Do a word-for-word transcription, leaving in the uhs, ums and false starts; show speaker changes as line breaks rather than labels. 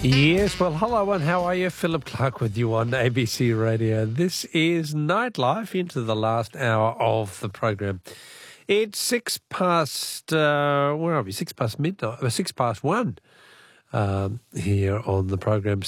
Yes, well, hello and how are you? Philip Clark with you on A B C Radio. This is Nightlife, into the last hour of the program. It's six past, uh, where are we? Six past midnight, uh, six past one um, here on the program.